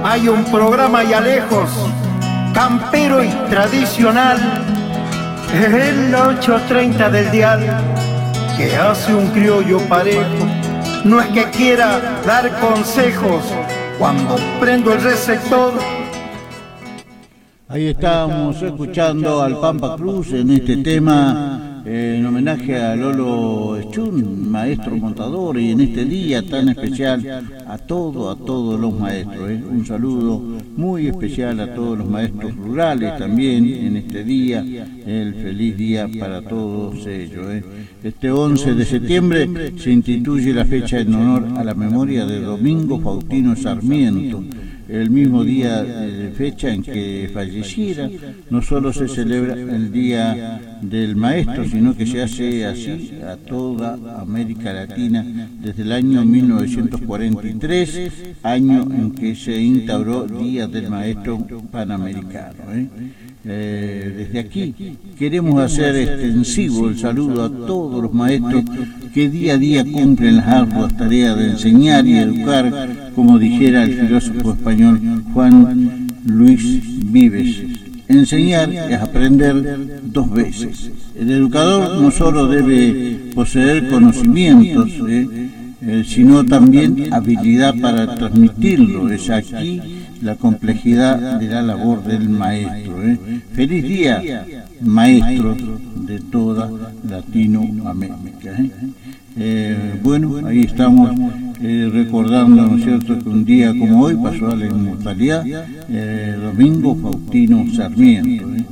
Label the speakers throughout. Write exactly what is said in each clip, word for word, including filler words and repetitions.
Speaker 1: hay un programa allá lejos, campero y tradicional, en la ocho treinta del dial, que hace un criollo parejo. No es que quiera dar consejos, cuando prendo el receptor.
Speaker 2: Ahí estábamos escuchando al Pampa Cruz en este tema eh, en homenaje a Lolo Schun, maestro montador, y en este día tan especial a todo, a todos los maestros. Eh. Un saludo muy especial a todos los maestros rurales también en este día, el feliz día para todos ellos. Eh. Este once de septiembre se instituye la fecha en honor a la memoria de Domingo Faustino Sarmiento. El mismo día de fecha en que falleciera, no solo se celebra el Día del Maestro, sino que se hace así a toda América Latina desde el año mil novecientos cuarenta y tres, año en que se instauró Día del Maestro Panamericano. ¿eh? Eh, desde aquí queremos hacer extensivo el saludo a todos los maestros que día a día cumplen las arduas tareas de enseñar y educar, como dijera el filósofo español Juan Luis Vives. Enseñar es aprender dos veces. El educador no solo debe poseer conocimientos, eh, eh, sino también habilidad para transmitirlo. Es aquí la complejidad de la labor del maestro. ¿eh? Feliz día, maestros de toda Latinoamérica. ¿eh? Eh, bueno, ahí estamos eh, recordando, ¿no es cierto?, que un día como hoy pasó a la inmortalidad eh, Domingo Faustino Sarmiento. ¿eh?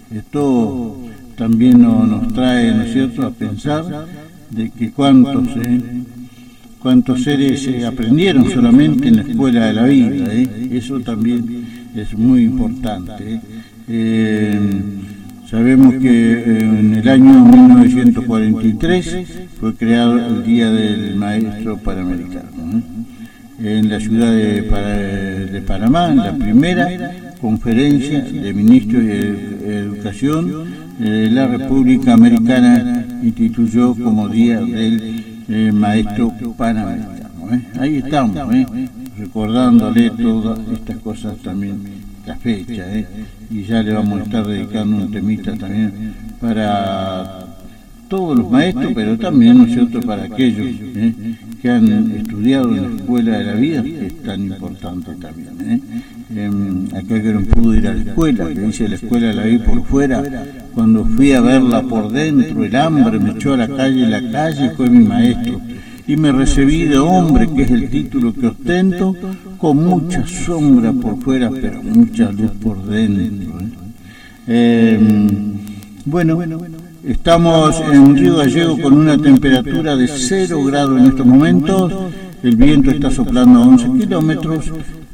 Speaker 2: Esto también no, nos trae, ¿no es cierto?, a pensar de que cuántos... Eh, cuántos seres eh, aprendieron solamente en la escuela de la vida. ¿eh? Eso también es muy importante. ¿eh? Eh, sabemos que eh, en el año mil novecientos cuarenta y tres fue creado el Día del Maestro Panamericano. ¿eh? En la ciudad de, de Panamá, en la primera conferencia de ministros de Educación de la República Americana instituyó como Día del Eh, maestro panamericano. ¿eh? Ahí estamos, ¿eh? recordándole todas estas cosas también, la fecha, ¿eh? y ya le vamos a estar dedicando un temita también para todos los maestros, pero también, ¿no es cierto?, para aquellos ¿eh? que han estudiado en la escuela de la vida, que es tan importante también. ¿eh? Eh, aquel que no pudo ir a la escuela, que dice la escuela la vi por fuera, cuando fui a verla por dentro, el hambre me echó a la calle, la calle fue mi maestro, y me recibí de hombre, que es el título que ostento, con mucha sombra por fuera, pero mucha luz por dentro. ¿eh? Eh, bueno, estamos en Río Gallego con una temperatura de cero grados en estos momentos, el viento está soplando a once kilómetros,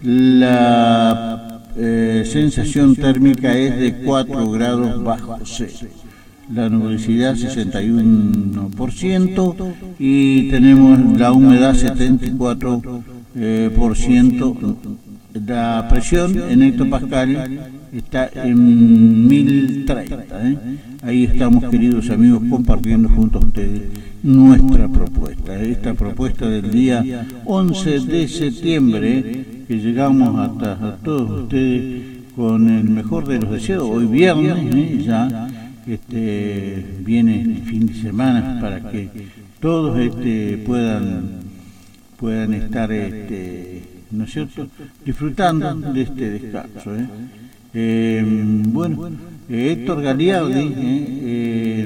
Speaker 2: la eh, sensación térmica es de cuatro grados bajo cero, la nubosidad sesenta y uno por ciento y tenemos la humedad setenta y cuatro por ciento. La presión en hectopascal está en mil treinta. ¿eh? Ahí estamos, queridos amigos, compartiendo junto a ustedes nuestra propuesta, esta propuesta del día once de septiembre, que llegamos hasta a todos ustedes con el mejor de los deseos. Hoy viernes, ¿eh? ya este, viene el fin de semana para que todos este, puedan, puedan estar... Este, ¿no es cierto?, disfrutando de este descanso. ¿eh? Eh, bueno, eh, Héctor Galiardi eh,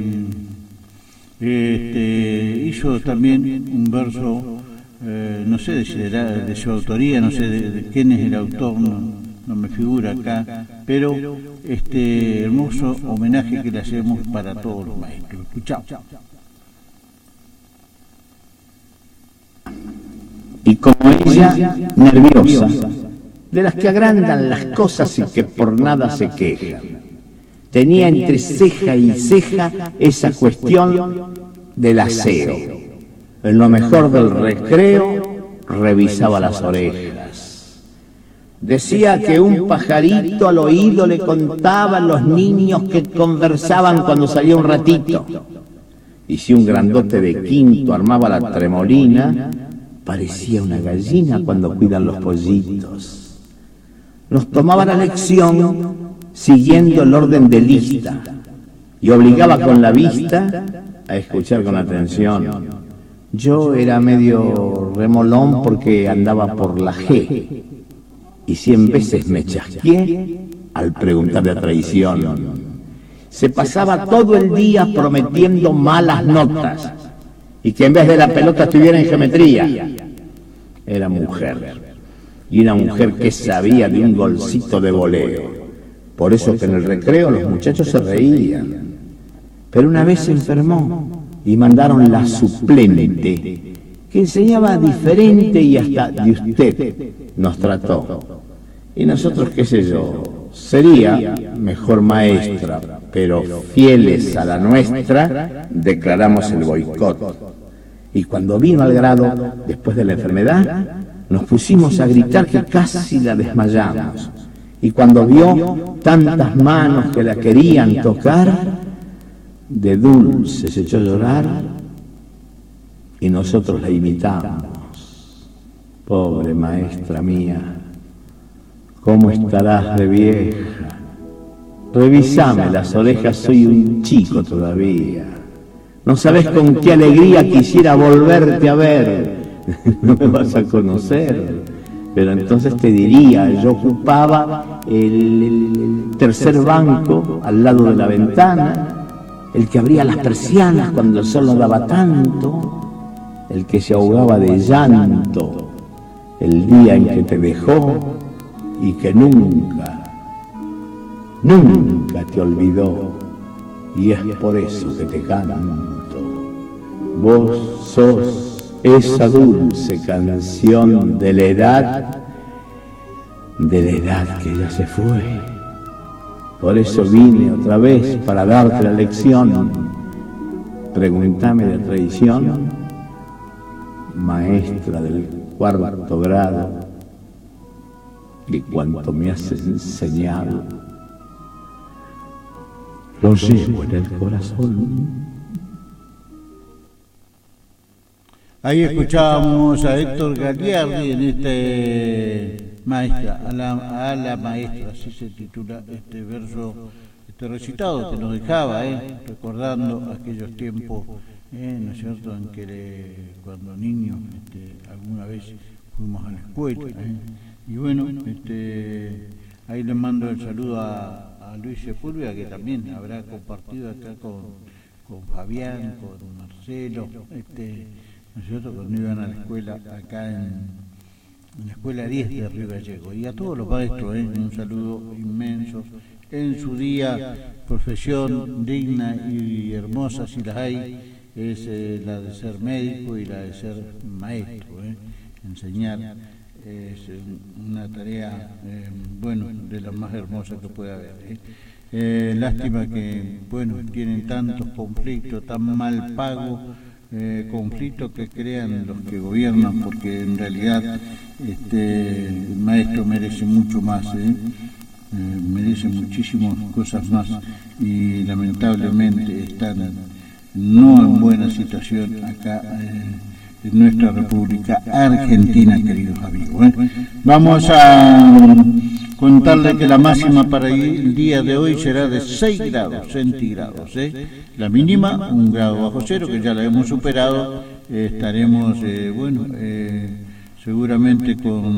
Speaker 2: eh, este, hizo también un verso, eh, no sé de, será de su autoría, no sé de, de quién es el autor, no, no me figura acá, pero este hermoso homenaje que le hacemos para todos los maestros. Escuchamos.
Speaker 3: Y como ella, nerviosa, de las que agrandan las cosas y que por nada se quejan. Tenía entre ceja y ceja esa cuestión del aseo. En lo mejor del recreo, revisaba las orejas. Decía que un pajarito al oído le contaba a los niños que conversaban cuando salía un ratito. Y si un grandote de quinto armaba la tremolina, parecía una gallina cuando cuidan los pollitos. nos tomaba la lección siguiendo el orden de lista y obligaba con la vista a escuchar con atención. Yo era medio remolón porque andaba por la G y cien veces me chasqué al preguntar la traición. Se pasaba todo el día prometiendo malas notas y que en vez de la pelota estuviera en geometría. Era mujer, y una mujer que sabía de un golcito de voleo. Por eso que en el recreo los muchachos se reían. Pero una vez se enfermó y mandaron la suplente, que enseñaba diferente y hasta de usted nos trató. Y nosotros, qué sé yo, sería mejor maestra, pero fieles a la nuestra, declaramos el boicot. Y cuando vino al grado, después de la enfermedad, nos pusimos a gritar que casi la desmayamos. Y cuando vio tantas manos que la querían tocar, de dulce se echó a llorar y nosotros la imitamos. Pobre maestra mía, ¿cómo estarás de vieja? Revísame las orejas, soy un chico todavía. No sabes con qué alegría quisiera volverte a ver. No me vas a conocer, pero entonces te diría, yo ocupaba el, el tercer banco al lado de la ventana, el que abría las persianas cuando el sol no daba tanto, el que se ahogaba de llanto el día en que te dejó y que nunca, nunca te olvidó, y es por eso que te canto. Vos sos esa dulce canción de la edad, de la edad que ya se fue. Por eso vine otra vez para darte la lección. Pregúntame la traición, maestra del cuarto grado, que cuanto me has enseñado lo llevo en el corazón.
Speaker 2: Ahí escuchábamos a Héctor Gagliardi en este maestra, a la, a la maestra, así se titula este verso, este recitado que nos dejaba, eh, recordando aquellos tiempos, eh, ¿no es cierto?, en que le, cuando niños este, alguna vez fuimos a la escuela. Eh, y bueno, este, ahí le mando el saludo a, a Luis Sepúlveda, que también habrá compartido acá con, con Fabián, con Marcelo, este, ¿no es cierto?, cuando iban a la escuela acá en, en la escuela diez de Río Gallego. Y a todos los maestros, ¿eh? Un saludo inmenso. En su día, profesión digna y hermosa, si las hay, es eh, la de ser médico y la de ser maestro. ¿eh? Enseñar es una tarea, eh, bueno, de las más hermosas que puede haber. ¿eh? Eh, lástima que, bueno, tienen tantos conflictos, tan mal pagos, Eh, conflictos que crean los que gobiernan, porque en realidad este, el maestro merece mucho más, ¿eh? Eh, merece muchísimas cosas más y lamentablemente están no en buena situación acá eh, en nuestra República Argentina, queridos amigos. ¿eh? Vamos a contarle que la máxima para el día de hoy será de seis grados centígrados, ¿eh? La mínima un grado bajo cero, que ya la hemos superado. eh, estaremos eh, bueno eh, seguramente con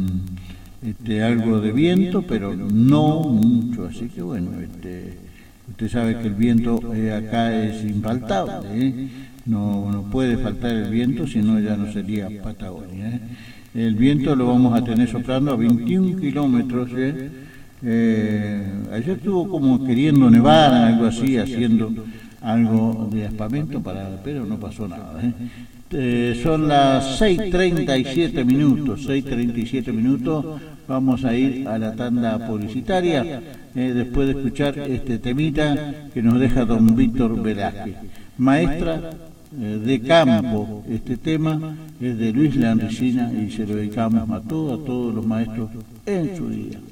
Speaker 2: este, algo de viento, pero no mucho, así que bueno, este, usted sabe que el viento eh, acá es infaltable, ¿eh? no, no puede faltar el viento, si no ya no sería Patagonia. ¿eh? El viento lo vamos a tener soplando a veintiún kilómetros. ¿eh? Eh, ayer estuvo como queriendo nevar, algo así, haciendo algo de aspamento, para, pero no pasó nada. ¿eh? Eh, son las seis treinta y siete minutos, seis treinta y siete minutos, vamos a ir a la tanda publicitaria, eh, después de escuchar este temita que nos deja don Víctor Velázquez. Maestra eh, de campo, este tema es de Luis Landricina y se lo dedicamos a todos, a todos los maestros en su día.